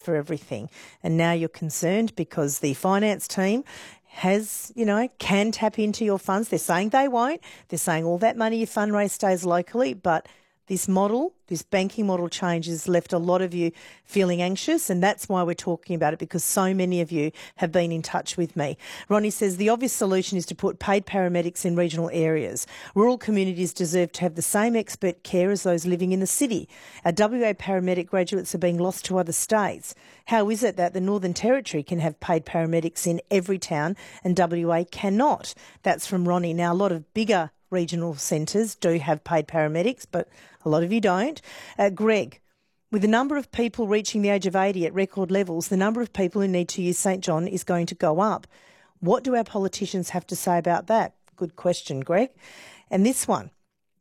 for everything. And now you're concerned because the finance team has, can tap into your funds. They're saying they won't. They're saying all that money you fundraise stays locally, but this banking model change has left a lot of you feeling anxious, and that's why we're talking about it, because so many of you have been in touch with me. Ronnie says the obvious solution is to put paid paramedics in regional areas. Rural communities deserve to have the same expert care as those living in the city. Our WA paramedic graduates are being lost to other states. How is it that the Northern Territory can have paid paramedics in every town and WA cannot? That's from Ronnie. Now, a lot of bigger regional centres do have paid paramedics, but a lot of you don't. Greg, with the number of people reaching the age of 80 at record levels, the number of people who need to use St John is going to go up. What do our politicians have to say about that? Good question, Greg. And this one,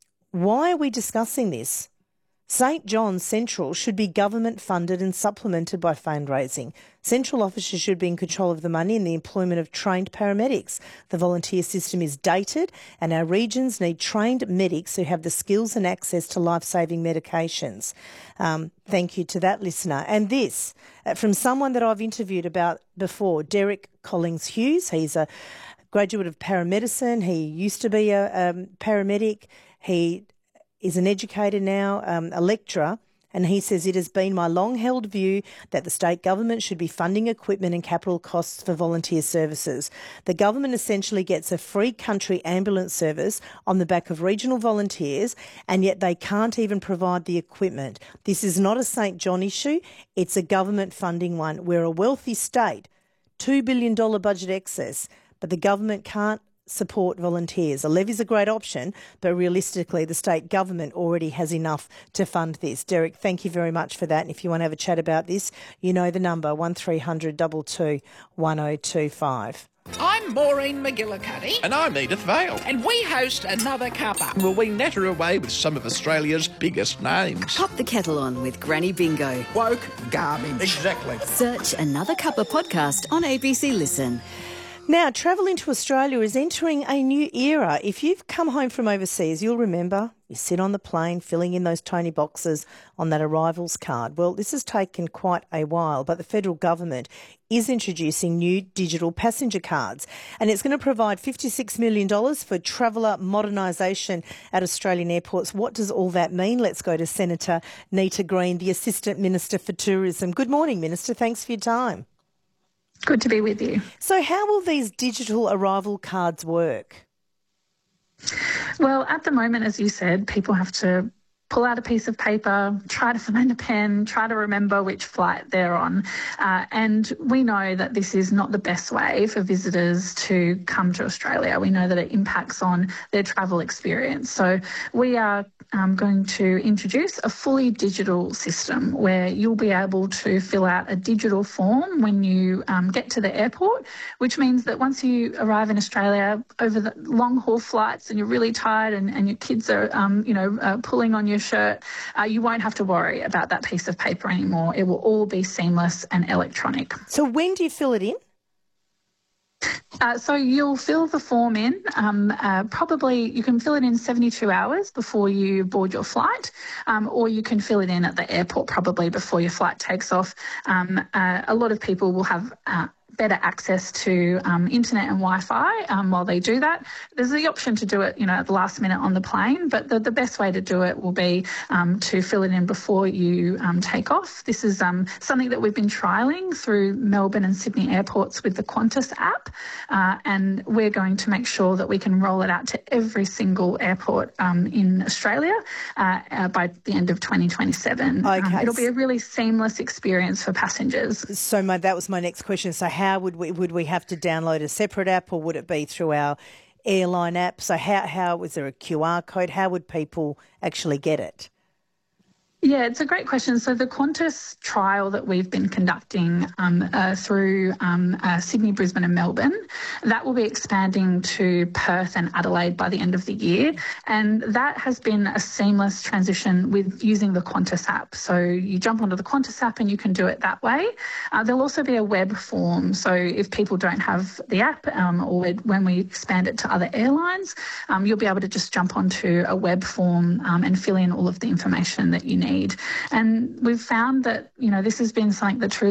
why are we discussing this? St John's Central should be government funded and supplemented by fundraising. Central officers should be in control of the money and the employment of trained paramedics. The volunteer system is dated and our regions need trained medics who have the skills and access to life-saving medications. Thank you to that listener. And this, from someone that I've interviewed about before, Derek Collins-Hughes. He's a graduate of paramedicine. He used to be a paramedic. He is an educator now, a lecturer, and he says it has been my long-held view that the state government should be funding equipment and capital costs for volunteer services. The government essentially gets a free country ambulance service on the back of regional volunteers, and yet they can't even provide the equipment. This is not a St John issue, it's a government funding one. We're a wealthy state, $2 billion budget excess, but the government can't support volunteers. A levy is a great option, but realistically the state government already has enough to fund this. Derek, thank you very much for that. And if you want to have a chat about this, you know the number, 1300 22 1025. I'm Maureen McGillicuddy. And I'm Edith Vale. And we host Another Cuppa. Well, we natter away with some of Australia's biggest names. Pop the kettle on with Granny Bingo. Woke garbage. Exactly. Search Another Cuppa podcast on ABC Listen. Now, travel into Australia is entering a new era. If you've come home from overseas, you'll remember you sit on the plane filling in those tiny boxes on that arrivals card. Well, this has taken quite a while, but the federal government is introducing new digital passenger cards, and it's going to provide $56 million for traveller modernisation at Australian airports. What does all that mean? Let's go to Senator Nita Green, the Assistant Minister for Tourism. Good morning, Minister. Thanks for your time. Good to be with you. So how will these digital arrival cards work? Well, at the moment, as you said, people have to pull out a piece of paper, try to find a pen, try to remember which flight they're on. And we know that this is not the best way for visitors to come to Australia. We know that it impacts on their travel experience. So we are going to introduce a fully digital system where you'll be able to fill out a digital form when you get to the airport, which means that once you arrive in Australia over the long haul flights and you're really tired and your kids are, pulling on your shirt, you won't have to worry about that piece of paper anymore. It will all be seamless and electronic. So when do you fill it in? So you'll fill the form in, probably you can fill it in 72 hours before you board your flight, or you can fill it in at the airport probably before your flight takes off. A lot of people will have better access to internet and Wi-Fi while they do that. There's the option to do it, at the last minute on the plane, but the best way to do it will be to fill it in before you take off. This is something that we've been trialling through Melbourne and Sydney airports with the Qantas app, and we're going to make sure that we can roll it out to every single airport in Australia by the end of 2027. Okay. It'll be a really seamless experience for passengers. So that was my next question. So how would we have to download a separate app, or would it be through our airline app? So how was there a QR code? How would people actually get it? Yeah, it's a great question. So the Qantas trial that we've been conducting through Sydney, Brisbane and Melbourne, that will be expanding to Perth and Adelaide by the end of the year. And that has been a seamless transition with using the Qantas app. So you jump onto the Qantas app and you can do it that way. There'll also be a web form. So if people don't have the app or when we expand it to other airlines, you'll be able to just jump onto a web form and fill in all of the information that you need. And we've found that, this has been something that tourism